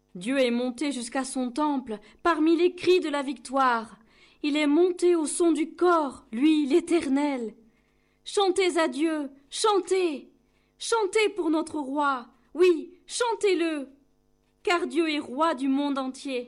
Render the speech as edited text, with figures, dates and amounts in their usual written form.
Dieu est monté jusqu'à son temple, parmi les cris de la victoire. Il est monté au son du cor, lui, l'Éternel. Chantez à Dieu, chantez! Chantez pour notre roi, oui, chantez-le! Car Dieu est roi du monde entier.